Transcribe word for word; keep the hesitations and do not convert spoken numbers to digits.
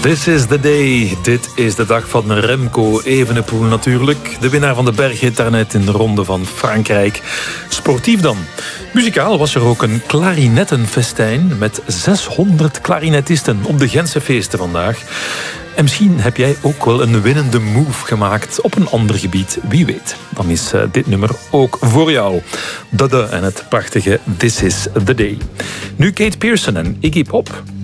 This is the day. Dit is de dag van Remco Evenepoel natuurlijk. De winnaar van de berghit daarnet in de ronde van Frankrijk. Sportief dan. Muzikaal was er ook een klarinettenfestijn met zeshonderd klarinetisten op de Gentse feesten vandaag. En misschien heb jij ook wel een winnende move gemaakt op een ander gebied. Wie weet, dan is uh, dit nummer ook voor jou. Dada en het prachtige This is the Day. Nu Kate Pearson en Iggy Pop.